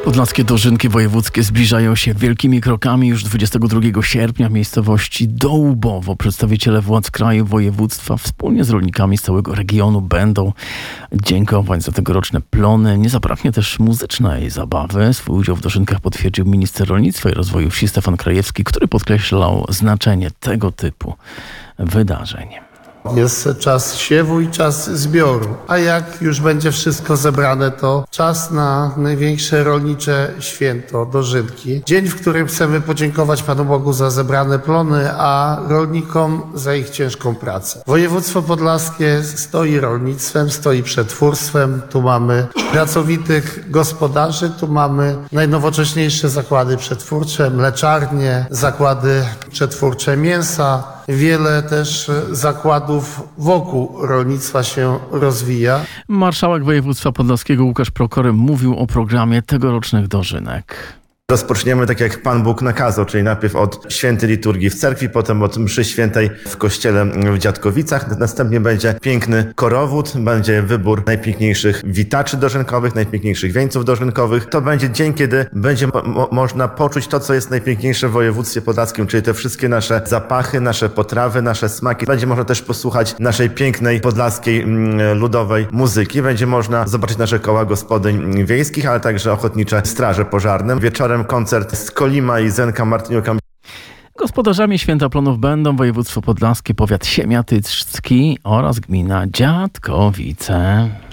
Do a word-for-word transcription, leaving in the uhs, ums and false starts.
Podlaskie dożynki wojewódzkie zbliżają się wielkimi krokami. Już dwudziestego drugiego sierpnia w miejscowości Dołubowo przedstawiciele władz kraju, województwa wspólnie z rolnikami z całego regionu będą dziękować za tegoroczne plony. Nie zabraknie też muzycznej zabawy. Swój udział w dożynkach potwierdził minister rolnictwa i rozwoju wsi Stefan Krajewski, który podkreślał znaczenie tego typu wydarzeń. Jest czas siewu i czas zbioru, a jak już będzie wszystko zebrane, to czas na największe rolnicze święto, dożynki. Dzień, w którym chcemy podziękować Panu Bogu za zebrane plony, a rolnikom za ich ciężką pracę. Województwo podlaskie stoi rolnictwem, stoi przetwórstwem. Tu mamy pracowitych gospodarzy, tu mamy najnowocześniejsze zakłady przetwórcze, mleczarnie, zakłady przetwórcze mięsa. Wiele też zakładów wokół rolnictwa się rozwija. Marszałek województwa podlaskiego Łukasz Prokory mówił o programie tegorocznych dożynek. Rozpoczniemy tak jak Pan Bóg nakazał, czyli najpierw od świętej liturgii w cerkwi, potem od mszy świętej w kościele w Dziadkowicach. Następnie będzie piękny korowód, będzie wybór najpiękniejszych witaczy dożynkowych, najpiękniejszych wieńców dożynkowych. To będzie dzień, kiedy będzie mo- można poczuć to, co jest najpiękniejsze w województwie podlaskim, czyli te wszystkie nasze zapachy, nasze potrawy, nasze smaki. Będzie można też posłuchać naszej pięknej podlaskiej mm, ludowej muzyki. Będzie można zobaczyć nasze koła gospodyń wiejskich, ale także ochotnicze straże pożarne. Wieczorem koncert z Kolima i Zenka Martyniuka. Gospodarzami święta plonów będą województwo podlaskie, powiat siemiatycki oraz gmina Dziadkowice.